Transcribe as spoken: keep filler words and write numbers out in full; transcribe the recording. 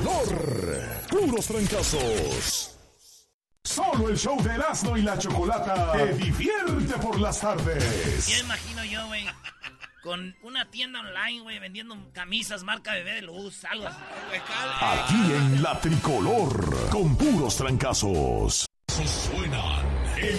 tricolor. Puros trancazos. Solo el show de Erasmo y la Chocolata te divierte por las tardes. Ya imagino yo, güey, con una tienda online, güey, vendiendo camisas marca Bebé de Luz, algo así. Aquí en la tricolor, con puros trancazos.